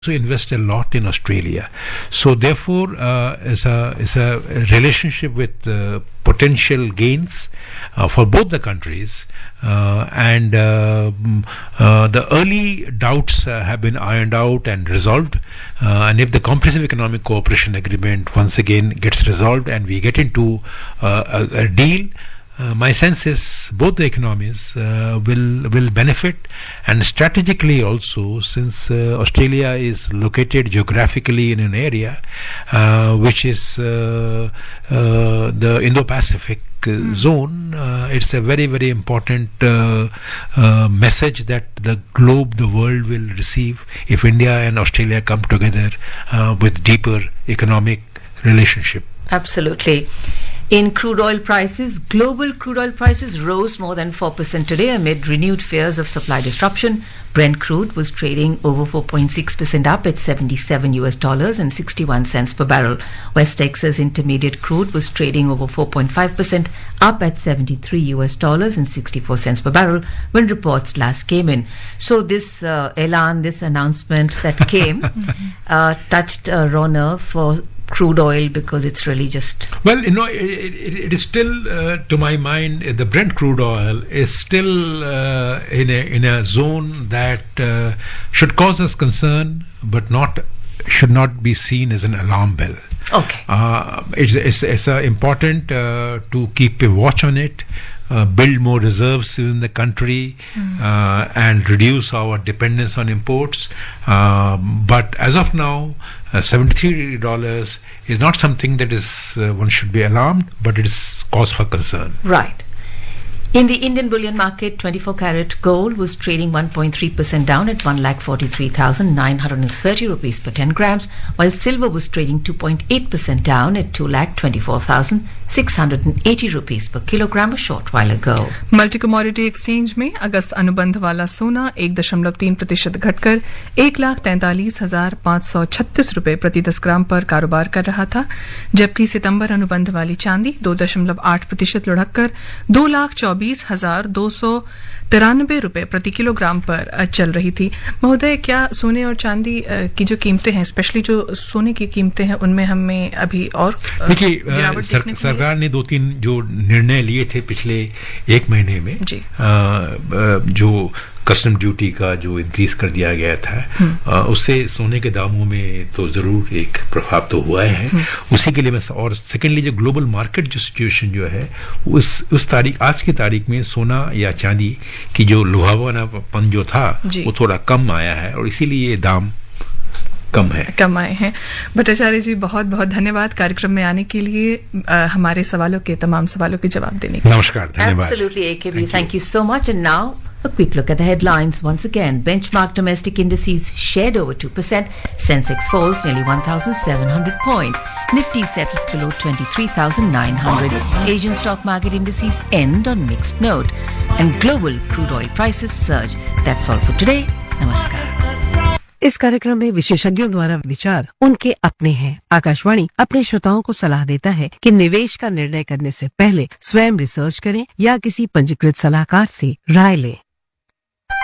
also invest a lot in Australia. So therefore, is a relationship with potential gains for both the countries, and the early doubts have been ironed out and resolved. And if the Comprehensive Economic Cooperation Agreement once again gets resolved and we get into a deal, my sense is both the economies will benefit, and strategically also, since Australia is located geographically in an area which is the Indo-Pacific zone, it's a very, very important message that the globe, the world will receive if India and Australia come together with deeper economic relationship. Absolutely. In crude oil prices, global crude oil prices rose more than 4% today amid renewed fears of supply disruption. Brent crude was trading over 4.6% up at $77 and 61 cents per barrel. West Texas Intermediate crude was trading over 4.5% up at $73 and 64 cents per barrel when reports last came in. So this elan, this announcement that came, touched a raw nerve for crude oil, because it's really just... Well, it is still, to my mind, the Brent crude oil is still in a zone that should cause us concern, but should not be seen as an alarm bell. Okay. It's important to keep a watch on it, build more reserves in the country, and reduce our dependence on imports. But as of now, $73 is not something that is one should be alarmed, but it is cause for concern. Right. In the Indian bullion market, 24-carat gold was trading 1.3% down at 1,43,930 rupees per 10 grams, while silver was trading 2.8% down at 2,24,680 rupees per kilogram a short while ago. Multi commodity exchange में अगस्त अनुबंध वाला सोना 1.3% घटकर 1,43,536 रुपए प्रति 10 ग्राम पर कारोबार कर रहा था, जबकि सितंबर अनुबंध वाली चांदी 2.8% लुढ़ककर 2,24,293 रुपए प्रति किलोग्राम पर चल रही थी। महोदय, क्या सोने और चांदी की जो कीमतें हैं, स्पेशली जो सोने की कीमतें हैं, उनमें हमें अभी और गिरावट देखने को सरकार ने 2-3 जो निर्णय लिए थे पिछले एक महीने में, जो कस्टम ड्यूटी का जो इंक्रीज कर दिया गया था, उससे सोने के दामों में तो जरूर एक प्रभाव तो हुआ है। उसी के लिए मैं, और सेकेंडली जो ग्लोबल मार्केट जो सिचुएशन जो है, उस तारीख, आज की तारीख में सोना या चांदी की जो लुभावनापन जो था वो थोड़ा कम आया है, और इसीलिए ये दाम कम आए हैं। भट्टाचार्य जी, बहुत बहुत धन्यवाद कार्यक्रम में आने के लिए, हमारे सवालों के तमाम सवालों के जवाब देने के लिए। नमस्कार, धन्यवाद। Absolutely, AKB, thank you so much. And now a quick look at the headlines once again. Benchmark domestic indices shared over 2%. Sensex falls nearly 1,700 points. Nifty settles below 23,900. Asian stock market indices end on mixed note. And global crude oil prices surge. That's all for today. Namaskar. इस कार्यक्रम में विशेषज्ञों द्वारा विचार उनके अपने हैं। आकाशवाणी अपने श्रोताओं को सलाह देता है कि निवेश का निर्णय करने से पहले स्वयं रिसर्च करें या किसी पंजीकृत सलाहकार से राय लें।